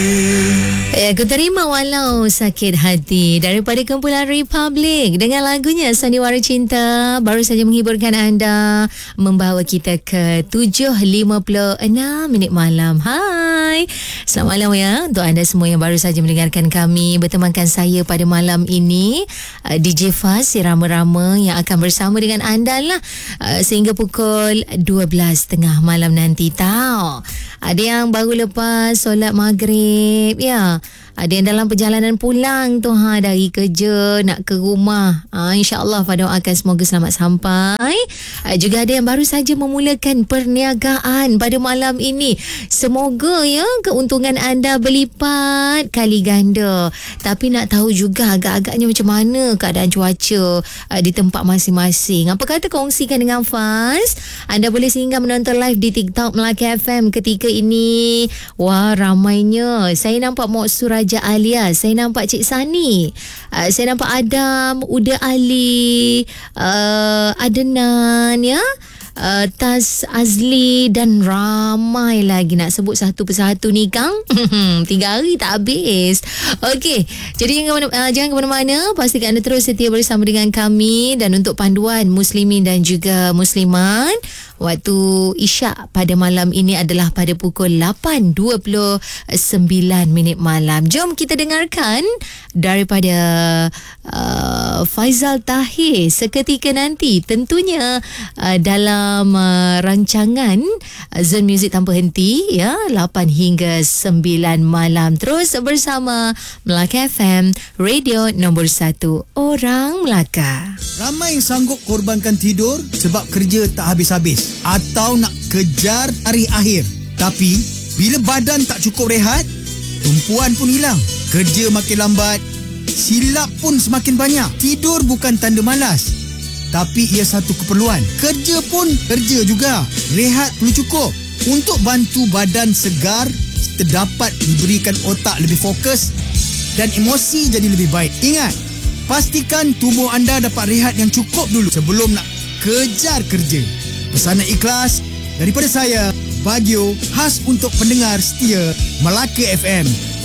Aku terima walau sakit hati daripada kumpulan Republic dengan lagunya Sandiwara Cinta baru saja menghiburkan anda, membawa kita ke 7.56 malam. Hai, selamat malam ya untuk anda semua yang baru saja mendengarkan kami. Bertemankan saya pada malam ini, DJ Faz, si rama-rama yang akan bersama dengan anda lah sehingga pukul 12.30 malam nanti. Tahu, ada yang baru lepas solat maghrib ya, ada yang dalam perjalanan pulang tu dari kerja nak ke rumah. InsyaAllah Fah doakan semoga selamat sampai. Juga ada yang baru saja memulakan perniagaan pada malam ini. Semoga ya keuntungan anda berlipat kali ganda. Tapi nak tahu juga agak-agaknya macam mana keadaan cuaca di tempat masing-masing. Apa kata kongsikan dengan Faz? Anda boleh singgah menonton live di TikTok Melaka FM ketika ini. Wah, ramainya. Saya nampak Mok Suraja Alia, saya nampak Cik Sani, saya nampak Adam, Uda Ali, Adnan ya, Tas Azli dan ramai lagi. Nak sebut satu persatu ni Kang 3 hari tak habis. Okey, jadi jangan ke mana-mana. Pastikan anda terus setia bersama dengan kami. Dan untuk panduan muslimin dan juga musliman, waktu isyak pada malam ini adalah pada pukul 8.29 malam. Jom kita dengarkan daripada Faizal Tahir seketika nanti, tentunya dalam rancangan Zone Music Tanpa Henti ya, 8 hingga 9 malam. Terus bersama Melaka FM, radio nombor 1 orang Melaka. Ramai yang sanggup korbankan tidur sebab kerja tak habis-habis atau nak kejar hari akhir. Tapi bila badan tak cukup rehat, tumpuan pun hilang, kerja makin lambat, silap pun semakin banyak. Tidur bukan tanda malas, tapi ia satu keperluan. Kerja pun kerja juga, rehat perlu cukup. Untuk bantu badan segar, terdapat diberikan otak lebih fokus dan emosi jadi lebih baik. Ingat, pastikan tubuh anda dapat rehat yang cukup dulu sebelum nak kejar kerja. Pesanan ikhlas daripada saya, Bagio, khas untuk pendengar setia Melaka FM.